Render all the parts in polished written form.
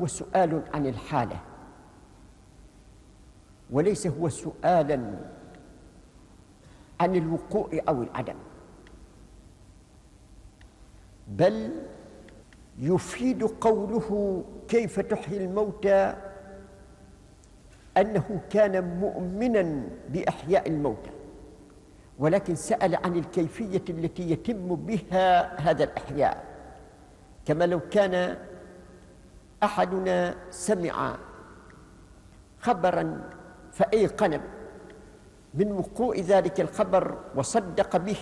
هو سؤال عن الحالة، وليس هو سؤالا عن الوقوع أو العدم، بل يفيد قوله كيف تحيي الموتى أنه كان مؤمنا بإحياء الموتى، ولكن سأل عن الكيفية التي يتم بها هذا الإحياء، كما لو كان أحدنا سمع خبرا فأيقن من وقوع ذلك الخبر وصدق به،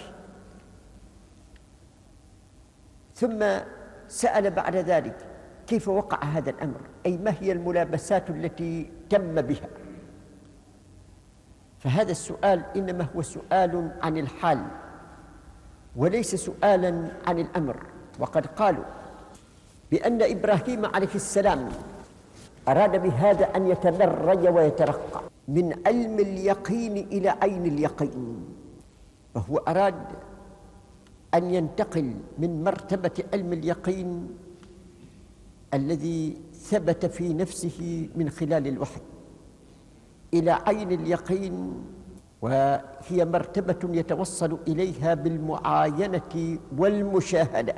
ثم سأل بعد ذلك كيف وقع هذا الأمر، أي ما هي الملابسات التي تم بها. فهذا السؤال إنما هو سؤال عن الحال وليس سؤالا عن الأمر. وقد قالوا بأن إبراهيم عليه السلام أراد بهذا أن يتدرج ويترقى من علم اليقين إلى عين اليقين، فهو أراد أن ينتقل من مرتبة علم اليقين الذي ثبت في نفسه من خلال الوحي إلى عين اليقين، وهي مرتبة يتوصل إليها بالمعاينة والمشاهدة،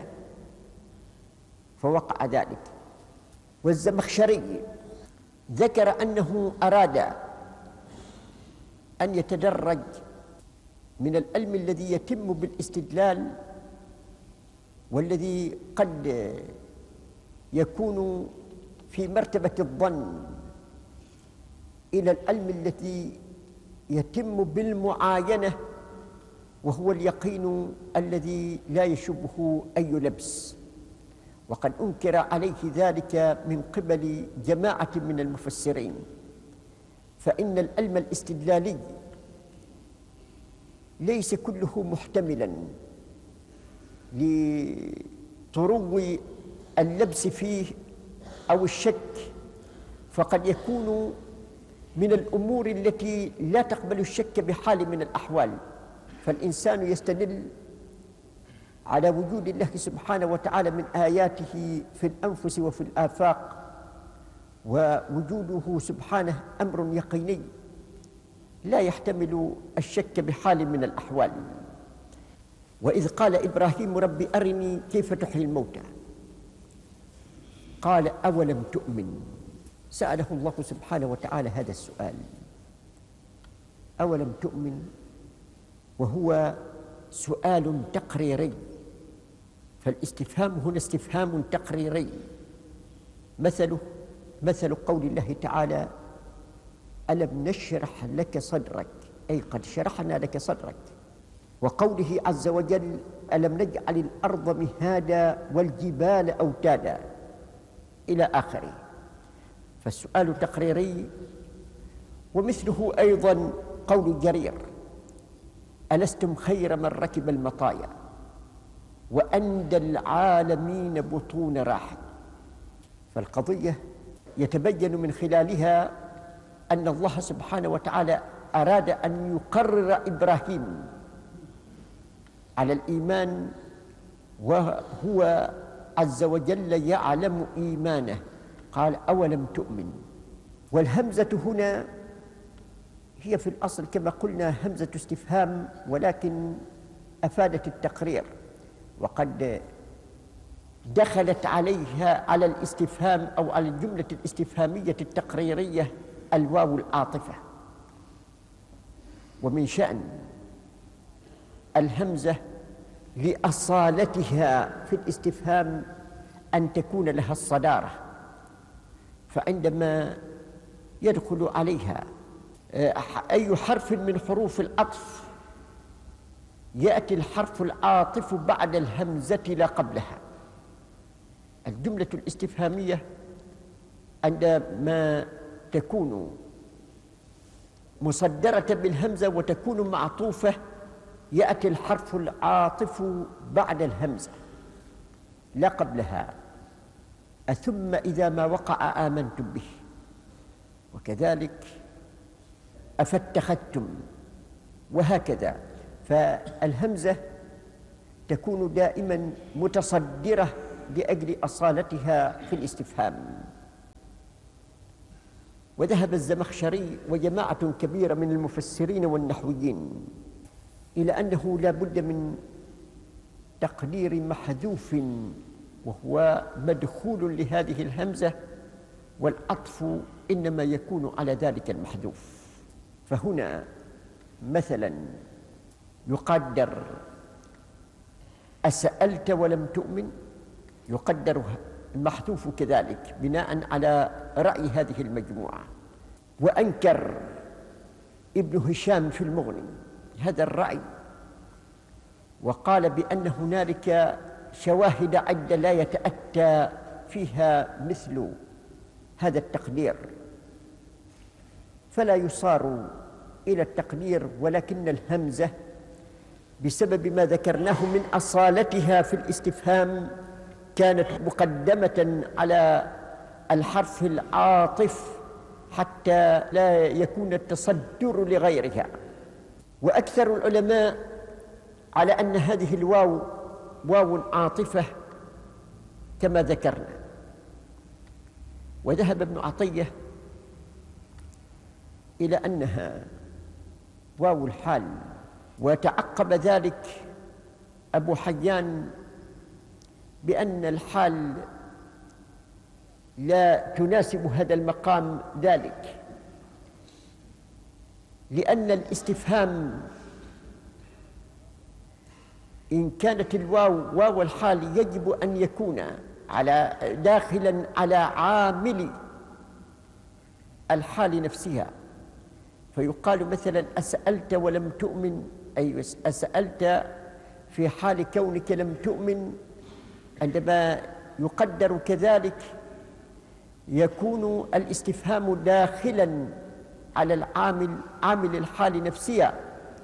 فوقع ذلك. والزمخشري ذكر أنه أراد أن يتدرج من العلم الذي يتم بالاستدلال والذي قد يكون في مرتبة الظن إلى العلم الذي يتم بالمعاينة وهو اليقين الذي لا يشبه أي لبس. وقد أنكر عليه ذلك من قبل جماعة من المفسرين، فإن العلم الاستدلالي ليس كله محتملا لطرو اللبس فيه أو الشك، فقد يكون من الأمور التي لا تقبل الشك بحال من الأحوال. فالإنسان يستدل على وجود الله سبحانه وتعالى من آياته في الأنفس وفي الآفاق، ووجوده سبحانه أمر يقيني لا يحتمل الشك بحال من الأحوال. وإذ قال إبراهيم رب أرني كيف تحيي الموتى قال أولم تؤمن، سأله الله سبحانه وتعالى هذا السؤال، أولم تؤمن، وهو سؤال تقريري، فالاستفهام هنا استفهام تقريري، مثل قول الله تعالى ألم نشرح لك صدرك، أي قد شرحنا لك صدرك، وقوله عز وجل ألم نجعل الأرض مهادا والجبال أوتادا إلى آخره. فالسؤال تقريري. ومثله أيضا قول جرير ألستم خير من ركب المطايا وأندى العالمين بطون راحل. فالقضية يتبين من خلالها أن الله سبحانه وتعالى أراد أن يقرر إبراهيم على الإيمان، وهو عز وجل يعلم إيمانه، قال أولم تؤمن. والهمزة هنا هي في الأصل كما قلنا همزة استفهام، ولكن أفادت التقرير، وقد دخلت عليها على الاستفهام أو على الجملة الاستفهامية التقريرية الواو العاطفة. ومن شأن الهمزة لأصالتها في الاستفهام أن تكون لها الصدارة، فعندما يدخل عليها أي حرف من حروف العطف يأتي الحرف العاطف بعد الهمزة لا قبلها. الجملة الاستفهامية عندما تكون مصدرة بالهمزة وتكون معطوفة يأتي الحرف العاطف بعد الهمزة لا قبلها. ثم إذا ما وقع آمنتم به، وكذلك أفاتخذتم، وهكذا. فالهمزة تكون دائما متصدرة لأجل أصالتها في الاستفهام. وذهب الزمخشري وجماعة كبيرة من المفسرين والنحويين إلى أنه لا بد من تقدير محذوف، وهو مدخول لهذه الهمزة، والعطف إنما يكون على ذلك المحذوف. فهنا مثلا يقدر أسألت ولم تؤمن، يقدر المحذوف كذلك بناء على رأي هذه المجموعة. وأنكر ابن هشام في المغني هذا الرأي، وقال بأن هنالك شواهد عدة لا يتأتى فيها مثل هذا التقدير، فلا يصار إلى التقدير، ولكن الهمزة بسبب ما ذكرناه من أصالتها في الاستفهام كانت مقدمة على الحرف العاطف حتى لا يكون التصدر لغيرها. وأكثر العلماء على أن هذه الواو واو عاطفة كما ذكرنا. وذهب ابن عطية إلى أنها واو الحال، وتعقب ذلك أبو حيان بأن الحال لا تناسب هذا المقام ذلك، لأن الاستفهام إن كانت الواو واو الحال يجب أن يكون داخلا على عامل الحال نفسها. فيقال مثلا أسألت ولم تؤمن، أي أسألت في حال كونك لم تؤمن، عندما يقدر كذلك يكون الاستفهام داخلا على عامل الحال نفسها.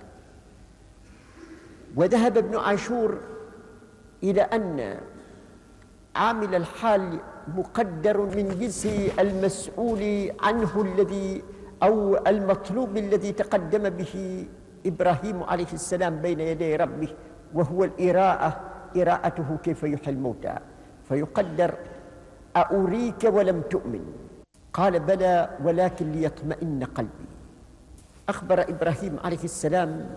وذهب ابن عاشور إلى أن عامل الحال مقدر من جنس المسؤول عنه الذي أو المطلوب الذي تقدم به إبراهيم عليه السلام بين يدي ربه، وهو إراءته كيف يحيي الموتى. فيقدر أريك ولم تؤمن، قال بلى ولكن ليطمئن قلبي. أخبر إبراهيم عليه السلام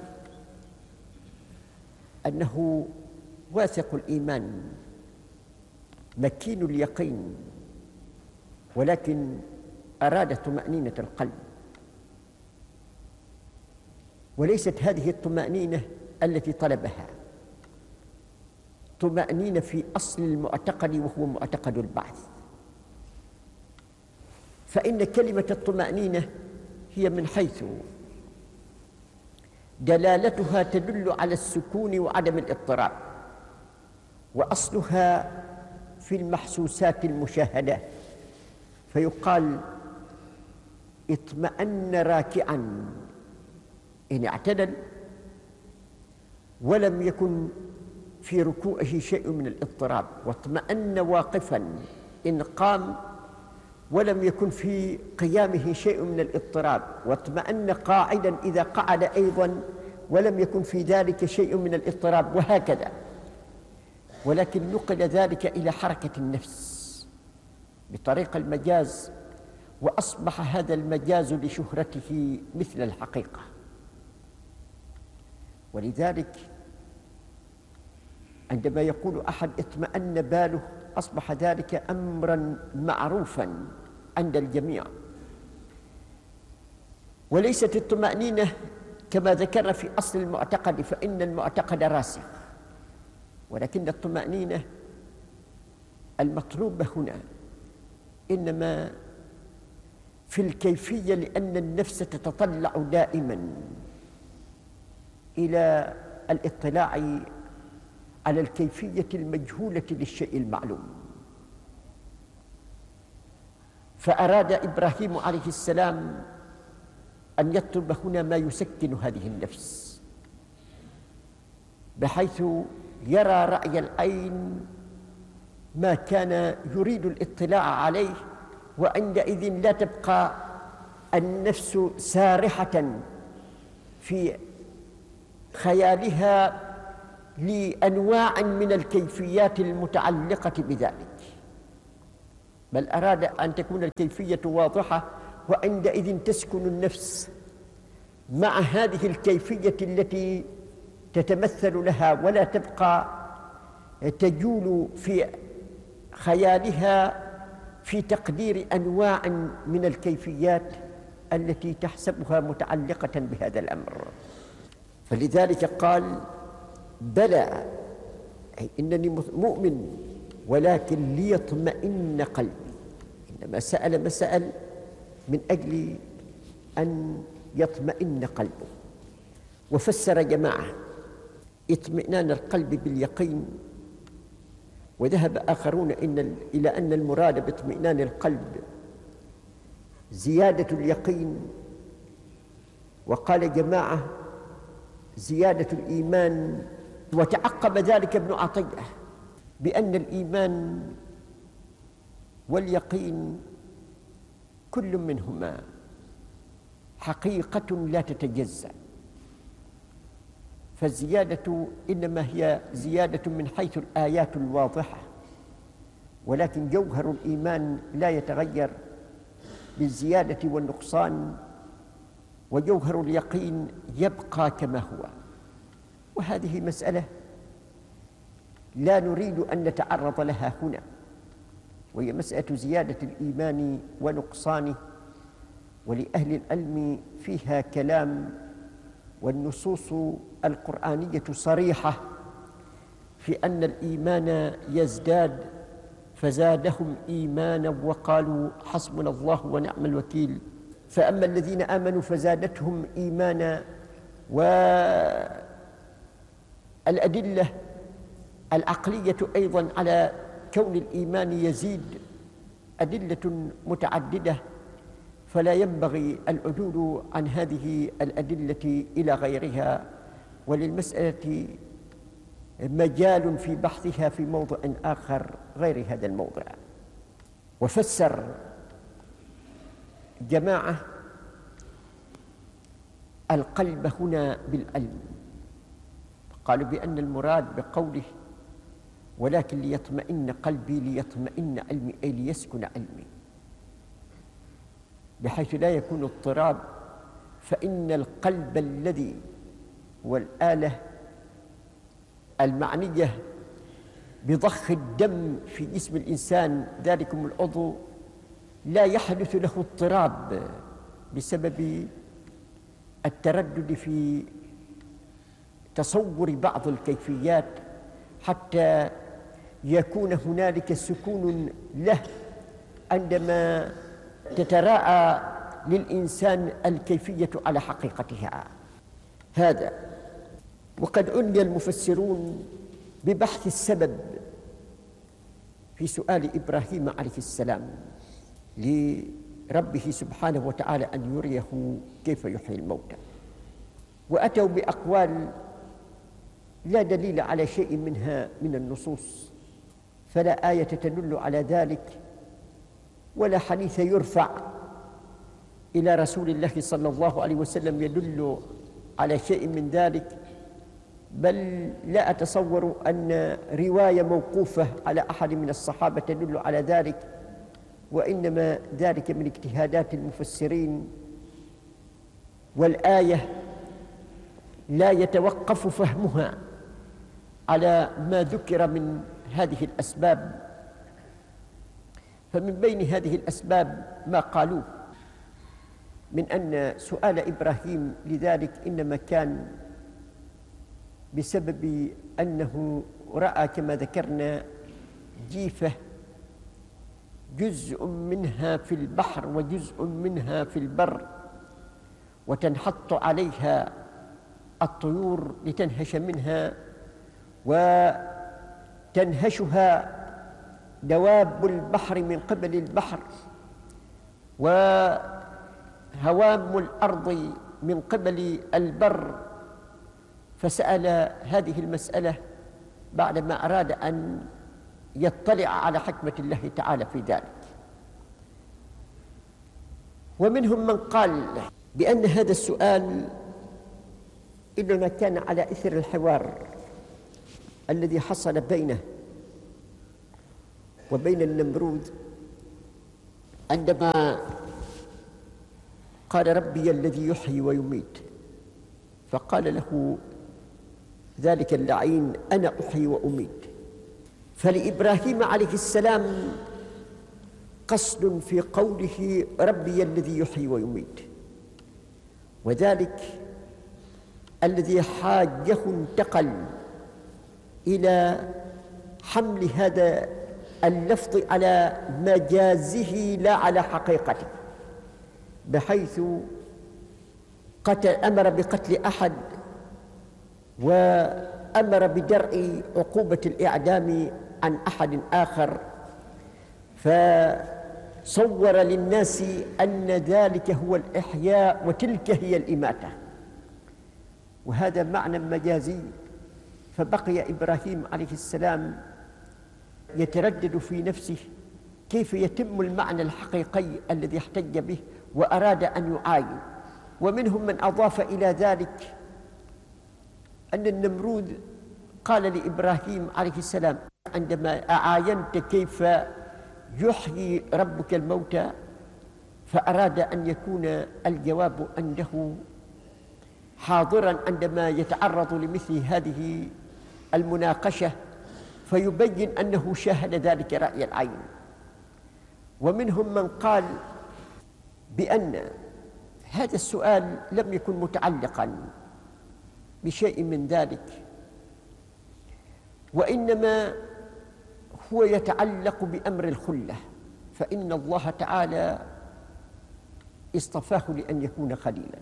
أنه واثق الإيمان مكين اليقين، ولكن أراد طمأنينة القلب، وليست هذه الطمأنينة التي طلبها، طمأنينة في أصل المعتقد وهو معتقد البعث. فإن كلمة الطمأنينة هي من حيث دلالتها تدل على السكون وعدم الاضطراب، وأصلها في المحسوسات المشاهدة، فيقال اطمأن راكعا إن اعتدل ولم يكن في ركوعه شيء من الاضطراب، واطمأن واقفا إن قام ولم يكن في قيامه شيء من الاضطراب، واطمأن قاعدا إذا قعد أيضا ولم يكن في ذلك شيء من الاضطراب، وهكذا. ولكن نقل ذلك إلى حركة النفس بطريق المجاز، وأصبح هذا المجاز لشهرته مثل الحقيقة. ولذلك عندما يقول أحد اطمأن باله أصبح ذلك أمرا معروفا عند الجميع. وليست الطمأنينة كما ذكرنا في أصل المعتقد، فإن المعتقد راسخ، ولكن الطمأنينة المطلوبة هنا إنما في الكيفية، لأن النفس تتطلع دائما إلى الاطلاع على الكيفية المجهولة للشيء المعلوم. فأراد إبراهيم عليه السلام أن يطلب هنا ما يسكن هذه النفس، بحيث يرى رأي العين ما كان يريد الاطلاع عليه، وعندئذ لا تبقى النفس سارحة في خيالها لأنواع من الكيفيات المتعلقة بذلك، بل أراد أن تكون الكيفية واضحة وعندئذ تسكن النفس مع هذه الكيفية التي تتمثل لها، ولا تبقى تجول في خيالها في تقدير أنواع من الكيفيات التي تحسبها متعلقة بهذا الأمر. فلذلك قال: بلى، أي إنني مؤمن، ولكن ليطمئن قلبي. إنما سأل ما سأل من أجل أن يطمئن قلبه. وفسر جماعة اطمئنان القلب باليقين، وذهب آخرون إلى أن المراد باطمئنان القلب زيادة اليقين، وقال جماعة زيادة الإيمان. وتعقب ذلك ابن عطية بأن الإيمان واليقين كل منهما حقيقة لا تتجزأ، فالزيادة إنما هي زيادة من حيث الآيات الواضحة، ولكن جوهر الإيمان لا يتغير بالزيادة والنقصان، وجوهر اليقين يبقى كما هو. وهذه مسألة لا نريد أن نتعرض لها هنا، وهي مسألة زيادة الإيمان ونقصانه، ولأهل العلم فيها كلام، والنصوص القرآنية صريحة في أن الإيمان يزداد، فزادهم إيمانا وقالوا حسبنا الله ونعم الوكيل. فأما الذين آمنوا فزادتهم إيمانا. والأدلة العقلية أيضا على كون الإيمان يزيد أدلة متعددة، فلا ينبغي العدول عن هذه الأدلة إلى غيرها، وللمسألة مجال في بحثها في موضع آخر غير هذا الموضع. وفسر جماعة القلب هنا بالعلم، قالوا بأن المراد بقوله ولكن ليطمئن قلبي ليطمئن علمي، أي ليسكن علمي، بحيث لا يكون اضطراب. فإن القلب الذي والآلة المعنية بضخ الدم في جسم الإنسان، ذلكم العضو، لا يحدث له اضطراب بسبب التردد في تصور بعض الكيفيات، حتى يكون هنالك سكون له عندما تتراءى للإنسان الكيفية على حقيقتها. هذا. وقد عني المفسرون ببحث السبب في سؤال إبراهيم عليه السلام لربه سبحانه وتعالى أن يريه كيف يحيي الموتى، وأتوا بأقوال لا دليل على شيء منها من النصوص، فلا آية تدل على ذلك، ولا حديث يرفع إلى رسول الله صلى الله عليه وسلم يدل على شيء من ذلك، بل لا أتصور أن رواية موقوفة على أحد من الصحابة تدل على ذلك، وإنما ذلك من اجتهادات المفسرين. والآية لا يتوقف فهمها على ما ذكر من هذه الأسباب، فمن بين هذه الأسباب ما قالوه من أن سؤال إبراهيم لذلك إنما كان بسبب أنه رأى كما ذكرنا جيفة جزء منها في البحر وجزء منها في البر، وتنحط عليها الطيور لتنهش منها، وتنهشها دواب البحر من قبل البحر، وهوام الأرض من قبل البر. فسأل هذه المسألة بعدما أراد أن يطلع على حكمة الله تعالى في ذلك. ومنهم من قال بأن هذا السؤال إنما كان على إثر الحوار الذي حصل بينه وبين النمرود عندما قال ربي الذي يحيي ويميت، فقال له ذلك اللعين أنا أحيي وأميت. فلإبراهيم عليه السلام قصد في قوله ربي الذي يحيي ويميت، وذلك الذي حاجه انتقل إلى حمل هذا اللفظ على مجازه لا على حقيقته، بحيث أمر بقتل أحد وأمر بدرء عقوبة الإعدام عن أحد آخر، فصور للناس أن ذلك هو الإحياء وتلك هي الإماتة، وهذا معنى مجازي. فبقي إبراهيم عليه السلام يتردد في نفسه كيف يتم المعنى الحقيقي الذي احتج به وأراد أن يعاين. ومنهم من أضاف إلى ذلك أن النمرود قال لإبراهيم عليه السلام عندما أعاينت كيف يحيي ربك الموتى، فأراد أن يكون الجواب عنده حاضرا عندما يتعرض لمثل هذه المناقشة، فيبين أنه شاهد ذلك رأي العين. ومنهم من قال بأن هذا السؤال لم يكن متعلقا بشيء من ذلك، وإنما هو يتعلق بأمر الخلة، فإن الله تعالى اصطفاه لأن يكون خليلا،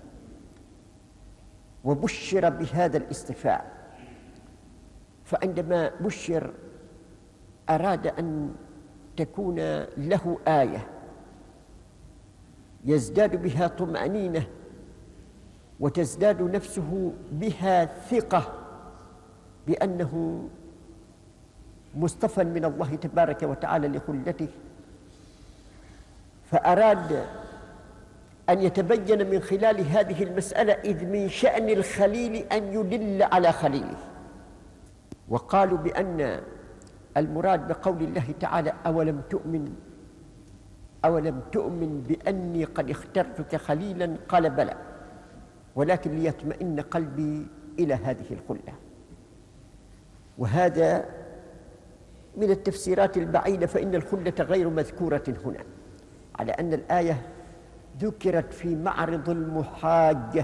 وبشر بهذا الاصطفاء، فعندما بشر أراد أن تكون له آية يزداد بها طمأنينة وتزداد نفسه بها ثقة بأنه مصطفى من الله تبارك وتعالى لخلته، فأراد أن يتبين من خلال هذه المسألة إذ من شأن الخليل أن يدل على خليله. وقالوا بأن المراد بقول الله تعالى أولم تؤمن بأني قد اخترتك خليلا، قال بلى، ولكن ليطمئن قلبي إلى هذه الخلة. وهذا من التفسيرات البعيدة، فإن الخلة غير مذكورة هنا، على أن الآية ذكرت في معرض المحاجة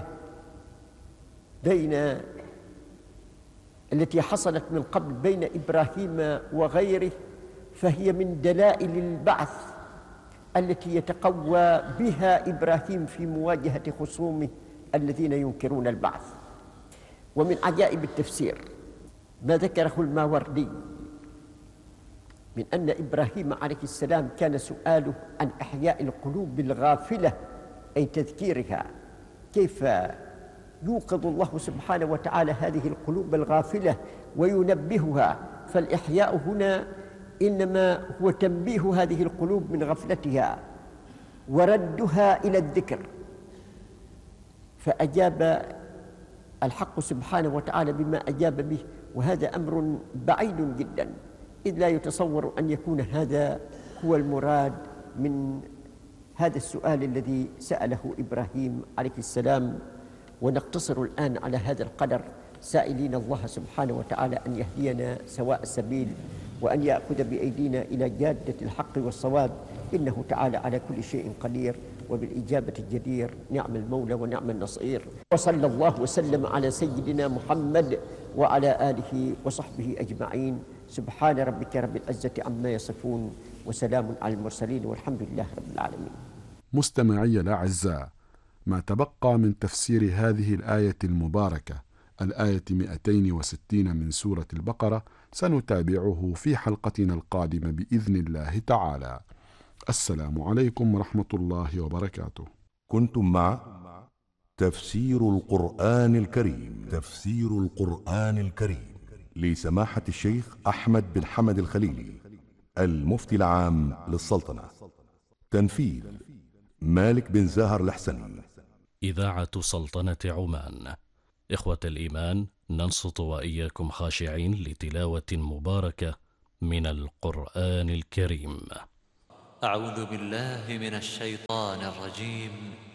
بين التي حصلت من قبل بين إبراهيم وغيره، فهي من دلائل البعث التي يتقوى بها إبراهيم في مواجهة خصومه الذين ينكرون البعث. ومن عجائب التفسير ما ذكره الماوردي من أن إبراهيم عليه السلام كان سؤاله عن إحياء القلوب الغافلة، أي تذكيرها، كيف يوقظ الله سبحانه وتعالى هذه القلوب الغافلة وينبهها. فالإحياء هنا إنما هو تنبيه هذه القلوب من غفلتها وردها إلى الذكر. فأجاب الحق سبحانه وتعالى بما أجاب به، وهذا أمر بعيد جدا، إذ لا يتصور أن يكون هذا هو المراد من هذا السؤال الذي سأله إبراهيم عليه السلام. ونقتصر الآن على هذا القدر، سائلين الله سبحانه وتعالى أن يهدينا سواء السبيل، وأن يأخذ بأيدينا إلى جادة الحق والصواب، إنه تعالى على كل شيء قدير وبالإجابة الجدير، نعم المولى ونعم النصير. وصلى الله وسلم على سيدنا محمد وعلى آله وصحبه أجمعين. سبحان ربك رب العزة عما يصفون، وسلام على المرسلين، والحمد لله رب العالمين. مستمعي الأعزاء، ما تبقى من تفسير هذه الآية المباركة، الآية 260 من سورة البقرة، سنتابعه في حلقتنا القادمة بإذن الله تعالى. السلام عليكم ورحمة الله وبركاته. كنتم مع تفسير القرآن الكريم، تفسير القرآن الكريم لسماحة الشيخ أحمد بن حمد الخليلي، المفتي العام للسلطنة. تنفيذ مالك بن زاهر الحسني. إذاعة سلطنة عمان. إخوة الإيمان، ننصت وإياكم خاشعين لتلاوة مباركة من القرآن الكريم. أعوذ بالله من الشيطان الرجيم.